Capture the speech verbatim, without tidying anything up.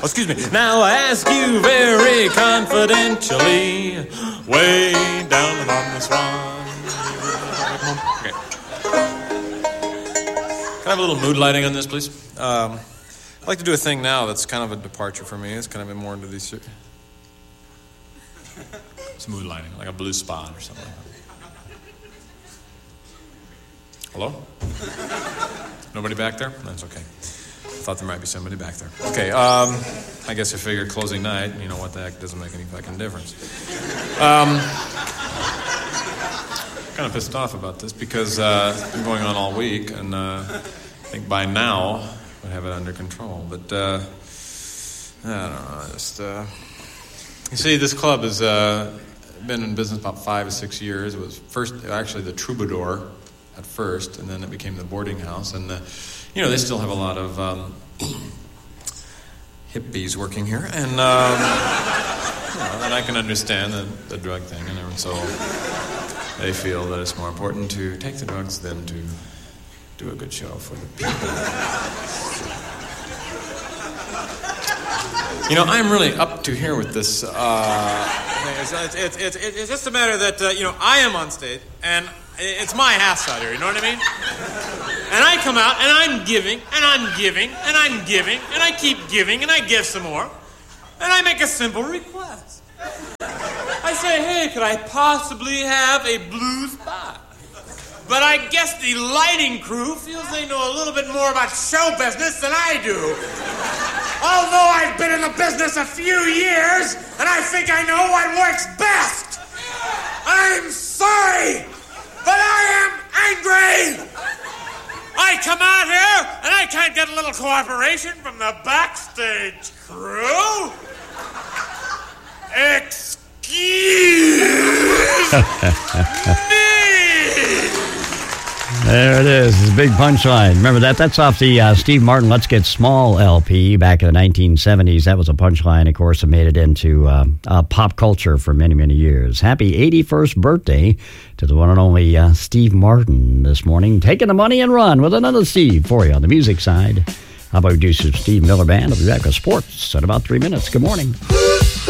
Oh, excuse me. Now I ask you very confidentially, way down the bottom of this one. Okay. Can I have a little mood lighting on this, please? Um, I'd like to do a thing now that's kind of a departure for me. It's kind of been more into these... It's mood lighting, like a blue spot or something like that. Hello? Nobody back there? That's okay. I thought there might be somebody back there. Okay, um, I guess I figured closing night, you know what the heck, doesn't make any fucking difference. Um, kind of pissed off about this because uh, it's been going on all week, and uh, I think by now we'd have it under control. But uh, I don't know, just uh, you see, this club has uh, been in business about five or six years. It was first actually the Troubadour at first, and then it became the boarding house, and the, you know, they still have a lot of um, hippies working here, and um, you know, and I can understand the, the drug thing, and so they feel that it's more important to take the drugs than to do a good show for the people. You know, I'm really up to here with this. Uh, it's, it's, it's, it's just a matter that uh, you know, I am on stage, and it's my house out here, you know what I mean? And I come out, and I'm giving, and I'm giving, and I'm giving, and I keep giving, and I give some more. And I make a simple request. I say, hey, could I possibly have a blue spot? But I guess the lighting crew feels they know a little bit more about show business than I do. Although I've been in the business a few years, and I think I know what works best. I'm sorry, but I am angry. I come out here, and I can't get a little cooperation from the backstage crew. Excuse me. There it is. It's a big punchline. Remember that? That's off the uh, Steve Martin Let's Get Small L P back in the nineteen seventies. That was a punchline, of course, that made it into uh, uh, pop culture for many, many years. Happy eighty-first birthday to the one and only uh, Steve Martin this morning. Taking the money and run with another Steve for you on the music side. How about we do some Steve Miller Band? I'll be back with sports in about three minutes. Good morning.